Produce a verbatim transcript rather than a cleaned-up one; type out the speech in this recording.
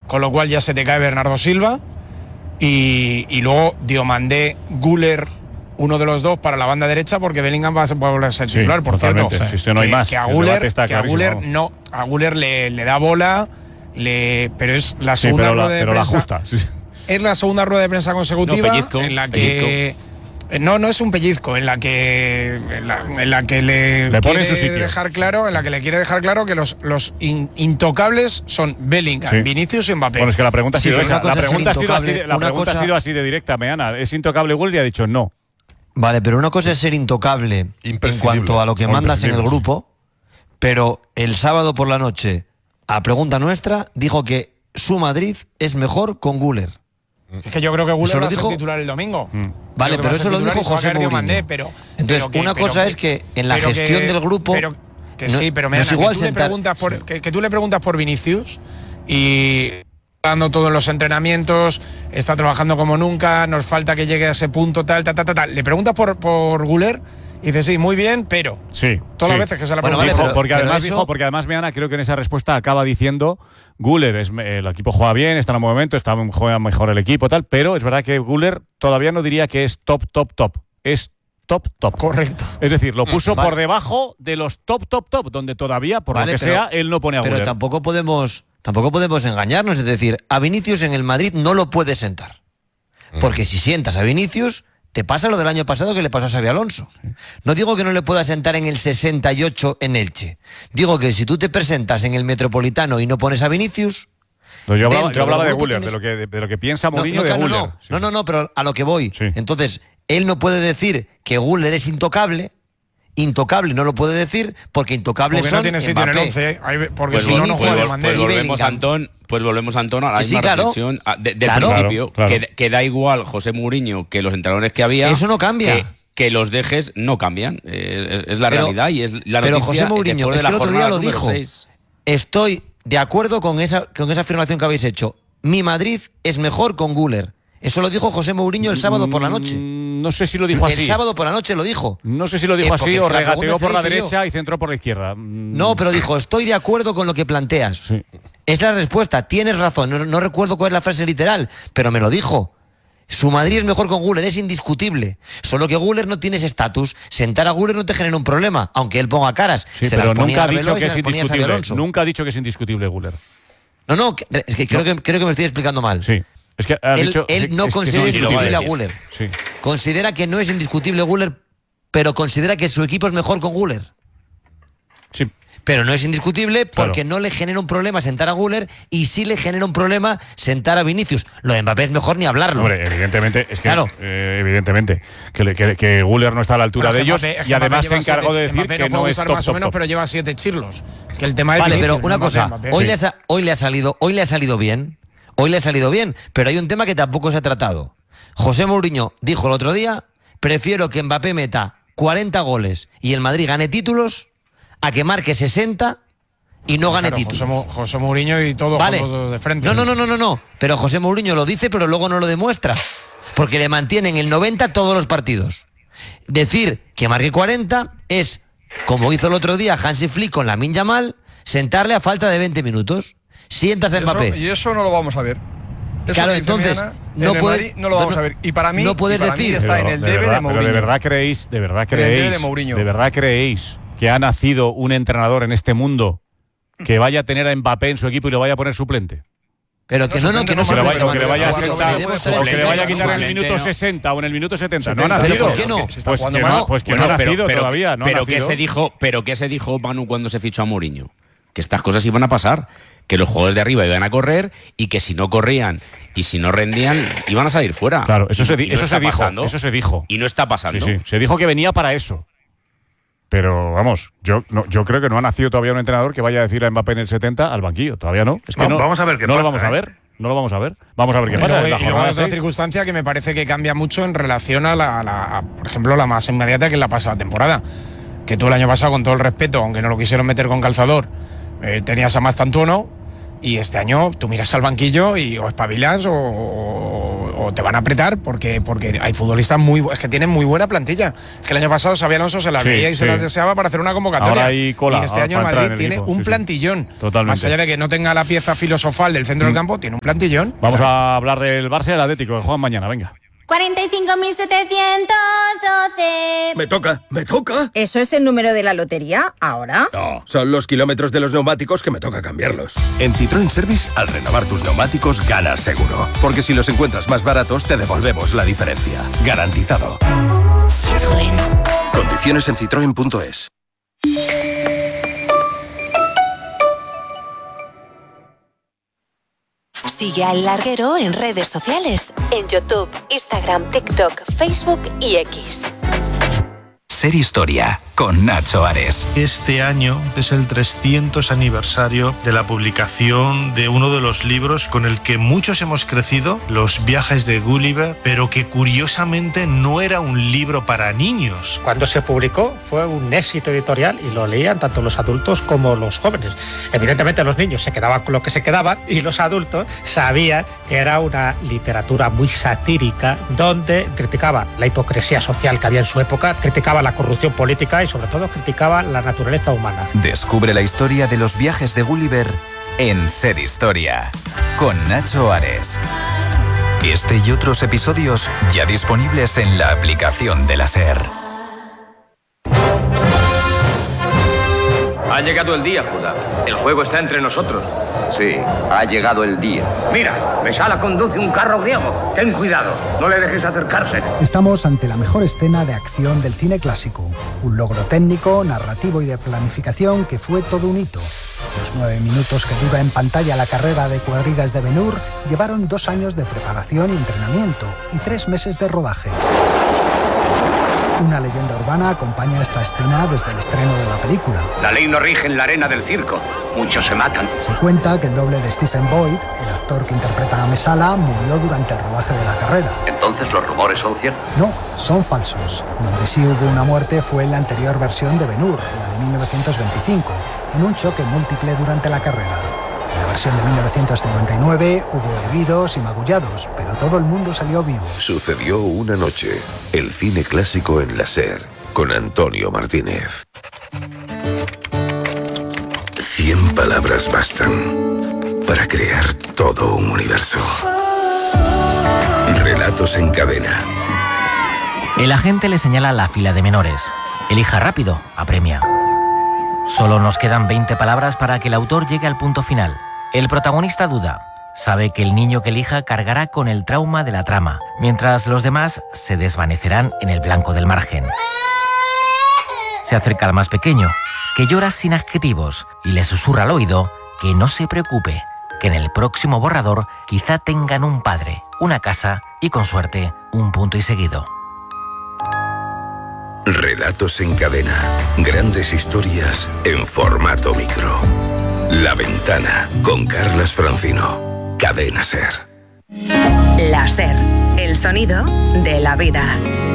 con lo cual ya se te cae Bernardo Silva. Y, y luego Diomandé, Güler, uno de los dos para la banda derecha, porque Bellingham va a volver a ser titular, sí, por totalmente. cierto. Si eso no hay que, más. Que a Güler, que a Güler vamos. no, a Güler le, le da bola, le, pero es la Sí, segunda pero rueda la, de pero prensa. la justa. Sí. Es la segunda rueda de prensa consecutiva no, pellizco, en la que pellizco. no no es un pellizco, en la que en la, en la que le, le pone quiere en su sitio. dejar claro, en la que le quiere dejar claro que los los in, intocables son Bellingham, sí. Vinicius y Mbappé. Bueno, es que la pregunta ha sido sí, esa. La pregunta ha sido así de, la una pregunta cosa, ha sido así de directa, Meana. ¿Es intocable Güler? Y ha dicho no. Vale, pero una cosa es ser intocable en cuanto a lo que mandas en el grupo, pero el sábado por la noche, a pregunta nuestra, dijo que su Madrid es mejor con Güler. Es que yo creo que Güler lo va dijo, a ser titular el domingo. Mm. Vale, pero eso lo dijo José Mourinho. Mandé, pero, Entonces, pero que, una pero cosa que, es que en la gestión que, del grupo… Pero, que no, sí, pero me no da es igual que, tú sentar, le preguntas por, sí. que, que tú le preguntas por Vinicius y dando todos los entrenamientos, está trabajando como nunca, nos falta que llegue a ese punto, tal, tal, tal, tal. tal. Le preguntas por, por Güler y dice, sí, muy bien, pero… Sí. Todas sí. las veces que se la bueno, pregunta. vale, dijo, porque, pero además eso… dijo, porque además Meana creo que en esa respuesta acaba diciendo Güler, es, el equipo juega bien, está en un momento, está, juega mejor el equipo, tal, pero es verdad que Güler todavía no diría que es top, top, top. Es top, top. Correcto. Es decir, lo puso vale. por debajo de los top, top, top, donde todavía, por vale, lo que pero, sea, él no pone a Pero Güler. tampoco podemos, tampoco podemos engañarnos, es decir, a Vinicius en el Madrid no lo puedes sentar. Porque si sientas a Vinicius, te pasa lo del año pasado que le pasó a Xabi Alonso. No digo que no le puedas sentar en el sesenta y ocho en Elche. Digo que si tú te presentas en el Metropolitano y no pones a Vinicius… No, yo hablaba, yo hablaba de grupo Güler, tienes… de lo que, de, de lo que piensa Mourinho no, no, de claro, Güler. No, sí, no, sí. no, no, pero a lo que voy. Sí. Entonces, él no puede decir que Güler es intocable. Intocable no lo puede decir porque intocables porque son no tiene sitio Mbappé. en el once, ¿eh? Porque Pues, si no, no pues, juega pues, Diomandé. pues y volvemos, Bellingham. Antón, pues volvemos, Antón, a la Sí, misma sí, claro. reflexión a, de, del Claro. principio, Claro, claro. Que, que da igual José Mourinho que los entrenadores que había. Eso no cambia. Que, que los dejes no cambian. Eh, es la Pero- realidad y es la Pero noticia José Mourinho, después es de que la el otro día jornada lo número dijo. seis. Estoy de acuerdo con esa, con esa afirmación que habéis hecho. Mi Madrid es mejor con Güler. Eso lo dijo José Mourinho el sábado por la noche. Mm, No sé si lo dijo así. El sábado por la noche lo dijo. No sé si lo dijo Eh, así porque o la regateó pregunta por se la hice yo. derecha y centró por la izquierda. Mm, No, pero dijo, estoy de acuerdo con lo que planteas. Sí. Es la respuesta, tienes razón. No, no recuerdo cuál es la frase literal, pero me lo dijo. Su Madrid es mejor con Güler, es indiscutible. Solo que Güler no tiene ese estatus. Sentar a Güler no te genera un problema, aunque él ponga caras. Sí, Se pero las ponía nunca ha Arbeloa dicho y que se es las ponía Xabi indiscutible. Alonso. Nunca ha dicho que es indiscutible Güler. No, no, es que creo, No. que creo que me estoy explicando mal. Sí. Es que ha Él, dicho, él sí, no es que considera es indiscutible a decir. Güler. Sí. Considera que no es indiscutible Güler, pero considera que su equipo es mejor con Güler. Sí. Pero no es indiscutible porque Claro. no le genera un problema sentar a Güler y sí le genera un problema sentar a Vinicius. Lo de Mbappé es mejor ni hablarlo. Hombre, evidentemente, es que Claro. eh, evidentemente que, le- que, que Güler no está a la altura Bueno, de que ellos Mbappé- es que y además Mbappé se lleva encargó siete- de decir Mbappé que no no puede es usar top, más o top, menos, top. pero lleva siete chirlos. Que el tema es Vale, Vinicius, pero una no cosa, Mbappé, Mbappé. hoy, Sí. le ha, sa- hoy le ha salido, hoy le ha salido bien, hoy le ha salido bien, pero hay un tema que tampoco se ha tratado. José Mourinho dijo el otro día, prefiero que Mbappé meta cuarenta goles y el Madrid gane títulos a que marque sesenta y no gane Claro, títulos. José, Mo- José Mourinho y todo Vale. juntos de frente. No, no, no, no, no, no. Pero José Mourinho lo dice, pero luego no lo demuestra. Porque le mantienen el noventa todos los partidos. Decir que marque cuarenta es, como hizo el otro día Hansi Flick con Lamine Yamal, sentarle a falta de veinte minutos. Sientas a Y eso- Mbappé. Y eso no lo vamos a ver. Eso Claro, que dice entonces, Meana, no en el puedes- Madrid no lo vamos no- a ver. Y para mí, no puedes y para mí decir- está Pero en el de debe verdad, de Mourinho. Pero de verdad creéis, de verdad En el debe creéis, de Mourinho. de verdad creéis que ha nacido un entrenador en este mundo que vaya a tener a Mbappé en su equipo y lo vaya a poner suplente. Pero que no, no, que no O se que le puede vaya, o que le vaya a Suplente, sentar, no, o que le vaya a quitar en el suplente, minuto no. sesenta o en el minuto setenta. No ha setenta, nacido. ¿por qué no? Se está Pues jugando que mal. no, pues que Bueno, no ha pero- nacido pero- todavía. No ha pero ¿qué nacido. se dijo, pero ¿qué se dijo Manu cuando se fichó a Mourinho? Que estas cosas iban a pasar, que los jugadores de arriba iban a correr y que si no corrían y si no rendían iban a salir fuera. Claro, eso Y- se, di- y no eso está se dijo. pasando. Eso se dijo. Y no está pasando. Sí, sí. Se dijo que venía para eso. Pero vamos, yo no, yo creo que no ha nacido todavía un entrenador que vaya a decir a Mbappé en el setenta al banquillo. Todavía no. Es que Va- no. vamos a ver qué no lo pasa, vamos a ¿eh? ver. No lo vamos a ver. Vamos a ver qué Y pasa. luego, en la y luego jornada hay otra seis. circunstancia que me parece que cambia mucho en relación a la, a la- por ejemplo, la más inmediata, que es la pasada temporada. Que tú el año pasado, con todo el respeto, aunque no lo quisieron meter con calzador, eh, tenías a Mastantuono, y este año tú miras al banquillo y o espabilas o, o- o pero te van a apretar porque, porque hay futbolistas muy es que tienen muy buena plantilla. Es que el año pasado Xabi Alonso se las Sí, veía y sí. se las deseaba para hacer una convocatoria. Ahora hay cola, y este ahora año el para entrar Madrid en el tiene equipo, un sí, sí. plantillón. Totalmente. Más allá de que no tenga la pieza filosofal del centro del campo, tiene un plantillón. Vamos a hablar del Barça y del Atlético, que juegan mañana, venga. cuarenta y cinco mil setecientos doce. Me toca, me toca. ¿Eso es el número de la lotería ahora? No, son los kilómetros de los neumáticos que me toca cambiarlos. En Citroën Service, al renovar tus neumáticos, ganas seguro. Porque si los encuentras más baratos, te devolvemos la diferencia. Garantizado. Citroën. Condiciones en citroen punto es. Sigue a El Larguero en redes sociales, en YouTube, Instagram, TikTok, Facebook y X. Ser Historia, con Nacho Ares. Este año es el trescientos aniversario de la publicación de uno de los libros con el que muchos hemos crecido, Los viajes de Gulliver, pero que curiosamente no era un libro para niños. Cuando se publicó fue un éxito editorial y lo leían tanto los adultos como los jóvenes. Evidentemente los niños se quedaban con lo que se quedaban y los adultos sabían que era una literatura muy satírica donde criticaba la hipocresía social que había en su época, criticaba la corrupción política y sobre todo criticaba la naturaleza humana. Descubre la historia de los viajes de Gulliver en Ser Historia, con Nacho Ares. Este y otros episodios ya disponibles en la aplicación de la SER. Ha llegado el día, Judá. El juego está entre nosotros. Sí, ha llegado el día. Mira, Mesala conduce un carro griego. Ten cuidado, no le dejes acercarse. Estamos ante la mejor escena de acción del cine clásico. Un logro técnico, narrativo y de planificación que fue todo un hito. Los nueve minutos que dura en pantalla la carrera de cuadrigas de Ben-Hur llevaron dos años de preparación y entrenamiento y tres meses de rodaje. Una leyenda urbana acompaña esta escena desde el estreno de la película. La ley no rige en la arena del circo. Muchos se matan. Se cuenta que el doble de Stephen Boyd, el actor que interpreta a Mesala, murió durante el rodaje de la carrera. ¿Entonces los rumores son ciertos? No, son falsos. Donde sí hubo una muerte fue en la anterior versión de Ben-Hur, la de mil novecientos veinticinco, en un choque múltiple durante la carrera. En la versión de mil novecientos cincuenta y nueve hubo heridos y magullados, pero todo el mundo salió vivo. Sucedió una noche. El cine clásico en la SER, con Antonio Martínez. Cien palabras bastan para crear todo un universo. Relatos en cadena. El agente le señala la fila de menores. Elija rápido, apremia. Solo nos quedan veinte palabras para que el autor llegue al punto final. El protagonista duda. Sabe que el niño que elija cargará con el trauma de la trama, mientras los demás se desvanecerán en el blanco del margen. Se acerca al más pequeño, que llora sin adjetivos, y le susurra al oído que no se preocupe, que en el próximo borrador quizá tengan un padre, una casa y, con suerte, un punto y seguido. Relatos en cadena. Grandes historias en formato micro. La Ventana, con Carlas Francino. Cadena SER. La SER, el sonido de la vida.